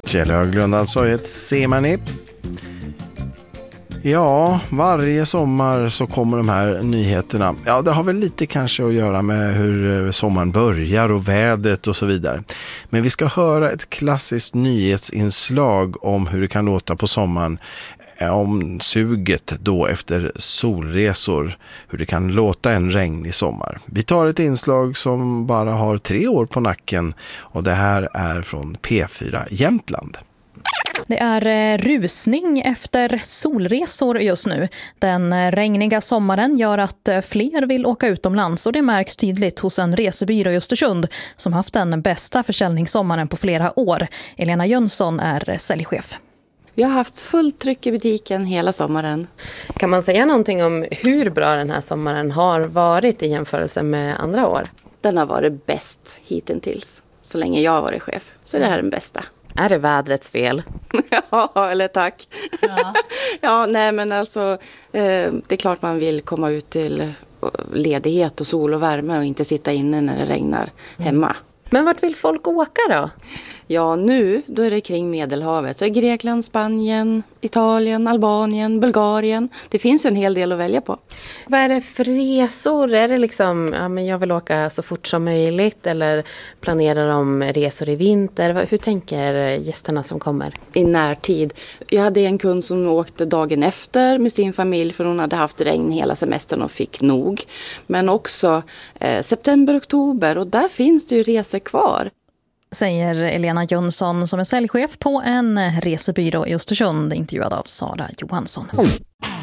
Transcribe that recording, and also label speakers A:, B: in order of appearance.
A: Kjell Höglund alltså ett semani. Ja, varje sommar så kommer de här nyheterna. Ja, det har väl lite kanske att göra med hur sommaren börjar och vädret och så vidare. Men vi ska höra ett klassiskt nyhetsinslag om hur det kan låta på sommaren. Om suget då efter solresor, hur det kan låta en regnig sommar. Vi tar ett inslag som bara har 3 år på nacken och det här är från P4 Jämtland.
B: Det är rusning efter solresor just nu. Den regniga sommaren gör att fler vill åka utomlands och det märks tydligt hos en resebyrå i Östersund som haft den bästa försäljningssommaren på flera år. Elena Jönsson är säljchef.
C: Vi har haft fullt tryck i butiken hela sommaren.
D: Kan man säga någonting om hur bra den här sommaren har varit i jämförelse med andra år?
C: Den har varit bäst hittills, så länge jag har varit chef. Så det här är den bästa.
D: Är det vädrets fel?
C: Ja, eller tack. Ja. Ja, nej men alltså, det är klart man vill komma ut till ledighet och sol och värme och inte sitta inne när det regnar hemma.
D: Men vart vill folk åka då?
C: Ja, nu då är det kring Medelhavet. Så är Grekland, Spanien, Italien, Albanien, Bulgarien. Det finns ju en hel del att välja på.
D: Vad är det för resor? Är det liksom, ja men jag vill åka så fort som möjligt eller planerar de resor i vinter? Hur tänker gästerna som kommer?
C: I närtid. Jag hade en kund som åkte dagen efter med sin familj för hon hade haft regn hela semestern och fick nog. Men också september, oktober och där finns det ju resor kvar.
B: Säger Elena Jönsson som är säljchef på en resebyrå i Östersund, intervjuad av Sara Johansson.